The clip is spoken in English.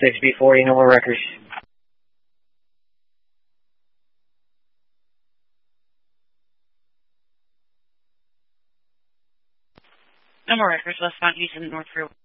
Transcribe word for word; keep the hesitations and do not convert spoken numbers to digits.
six B forty, no more records. No more records, westbound using North Freeway.